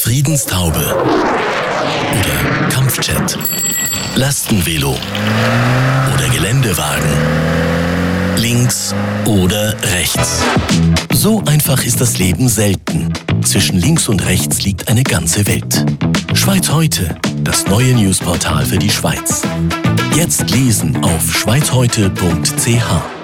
Friedenstaube oder Kampfjet, Lastenvelo oder Geländewagen, links oder rechts. So einfach ist das Leben selten. Zwischen links und rechts liegt eine ganze Welt. Schweiz heute, das neue Newsportal für die Schweiz. Jetzt lesen auf schweizheute.ch.